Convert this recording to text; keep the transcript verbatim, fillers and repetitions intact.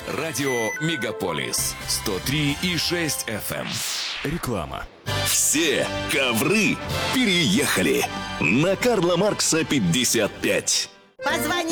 Радио Мегаполис сто три и шесть эф эм. Реклама. Все ковры переехали на Карла Маркса пятьдесят пять. Позвони.